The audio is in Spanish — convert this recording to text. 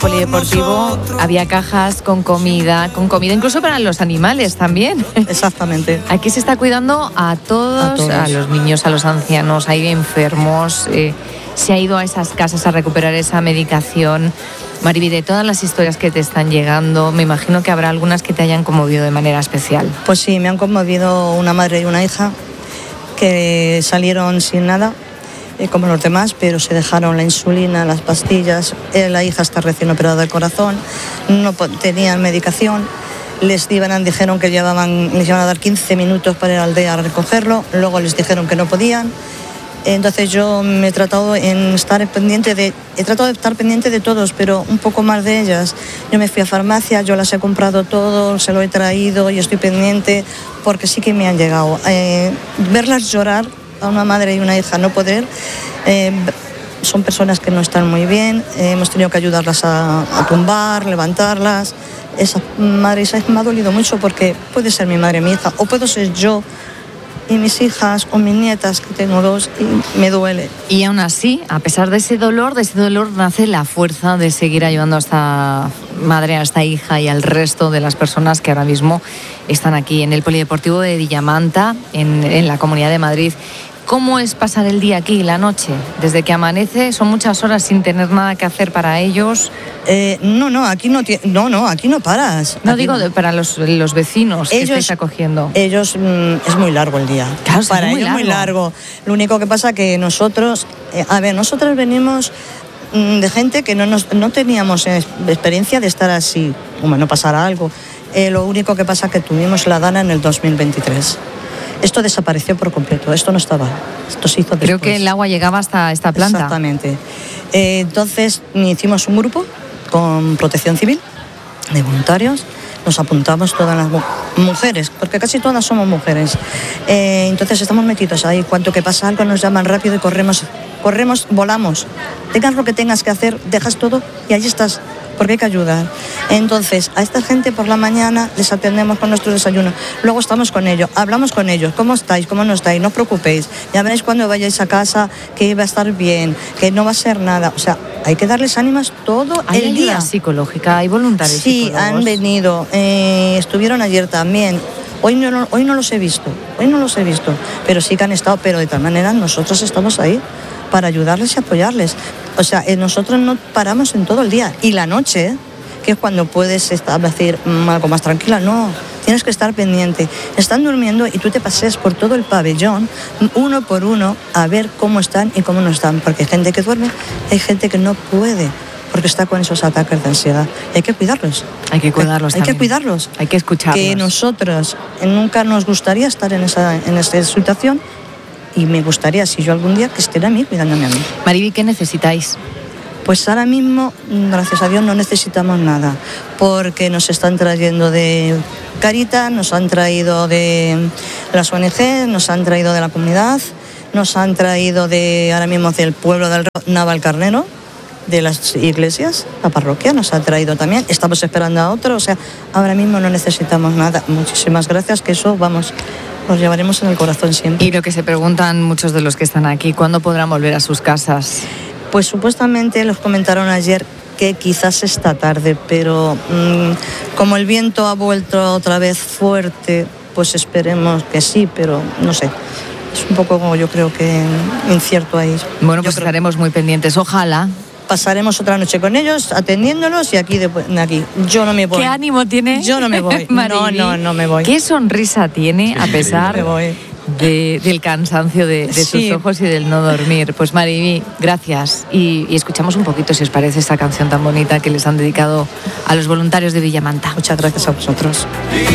Polideportivo había cajas con comida incluso para los animales también. Exactamente. Aquí se está cuidando a todos, a los niños, a los ancianos, hay enfermos. Se ha ido a esas casas a recuperar esa medicación. Mariby, de todas las historias que te están llegando, me imagino que habrá algunas que te hayan conmovido de manera especial. Pues sí, me han conmovido una madre y una hija que salieron sin nada, como los demás, pero se dejaron la insulina, las pastillas. La hija está recién operada del corazón, no tenían medicación. Dijeron que les iban a dar 15 minutos para ir a la aldea a recogerlo, luego les dijeron que no podían. Entonces yo me he tratado de estar pendiente de todos, pero un poco más de ellas. Yo me fui a farmacia, yo las he comprado todo, se lo he traído y estoy pendiente porque sí que me han llegado. Verlas llorar, a una madre y una hija no poder, son personas que no están muy bien, hemos tenido que ayudarlas a tumbar, levantarlas. Esa madre y esa hija me ha dolido mucho porque puede ser mi madre y mi hija, o puedo ser yo y mis hijas o mis nietas, que tengo 2, y me duele. Y aún así, a pesar de ese dolor nace la fuerza de seguir ayudando a esta madre, a esta hija y al resto de las personas que ahora mismo están aquí en el Polideportivo de Villamanta, en la Comunidad de Madrid. ¿Cómo es pasar el día aquí, la noche? Desde que amanece, son muchas horas sin tener nada que hacer para ellos. Aquí no paras. No digo para los vecinos que estáis acogiendo. Ellos es muy largo el día. Claro, para ellos es muy largo. Lo único que pasa que nosotros venimos de gente que no teníamos experiencia de estar así, como no pasara algo. Lo único que pasa es que tuvimos la Dana en el 2023. Esto desapareció por completo, esto no estaba, esto se hizo después. Creo que el agua llegaba hasta esta planta. Exactamente. Entonces hicimos un grupo con Protección Civil de voluntarios, nos apuntamos todas las mujeres, porque casi todas somos mujeres. Entonces estamos metidos ahí, cuanto que pasa algo nos llaman rápido y corremos, volamos. Tengas lo que tengas que hacer, dejas todo y allí estás, porque hay que ayudar. Entonces, a esta gente por la mañana les atendemos con nuestro desayuno. Luego estamos con ellos, hablamos con ellos. ¿Cómo estáis? ¿Cómo no estáis? No os preocupéis. Ya veréis cuando vayáis a casa que va a estar bien, que no va a ser nada. O sea, hay que darles ánimos todo el día. ¿Hay ayuda psicológica? ¿Hay voluntarios psicólogos? Sí, han venido. Estuvieron ayer también. Hoy no los he visto. Pero sí que han estado. Pero de tal manera nosotros estamos ahí para ayudarles y apoyarles. O sea, nosotros no paramos en todo el día. Y la noche, que es cuando puedes decir algo más tranquila, no, tienes que estar pendiente. Están durmiendo y tú te paseas por todo el pabellón, uno por uno, a ver cómo están y cómo no están. Porque hay gente que duerme, hay gente que no puede, porque está con esos ataques de ansiedad. Y hay que cuidarlos. Hay que cuidarlos también. Hay que cuidarlos. Hay que escucharlos. Que nosotros nunca nos gustaría estar en esa situación. Y me gustaría, si yo algún día, que estén a mí, cuidándome a mí. Mariby, ¿qué necesitáis? Pues ahora mismo, gracias a Dios, no necesitamos nada, porque nos están trayendo de Caritas, nos han traído de las ONG, nos han traído de la comunidad, nos han traído ahora mismo del pueblo del Navalcarnero, de las iglesias, la parroquia nos ha traído también, estamos esperando a otro, o sea, ahora mismo no necesitamos nada. Muchísimas gracias, que eso, nos llevaremos en el corazón siempre. Y lo que se preguntan muchos de los que están aquí, ¿cuándo podrán volver a sus casas? Pues supuestamente los comentaron ayer que quizás esta tarde, pero como el viento ha vuelto otra vez fuerte, pues esperemos que sí, pero no sé. Es un poco como yo creo que incierto ahí. Bueno, pues estaremos muy pendientes, ojalá. Pasaremos otra noche con ellos, atendiéndolos y aquí. Yo no me voy. ¿Qué ánimo tiene? Yo no me voy. No me voy. ¿Qué sonrisa tiene a pesar del cansancio de sus ojos y del no dormir? Pues Mariby, gracias. Y escuchamos un poquito, si os parece, esta canción tan bonita que les han dedicado a los voluntarios de Villamanta. Muchas gracias a vosotros.